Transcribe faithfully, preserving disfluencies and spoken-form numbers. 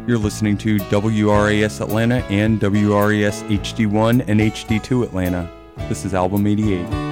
You're listening to W R A S Atlanta and W R A S H D one and H D two Atlanta. This is Album eighty-eight.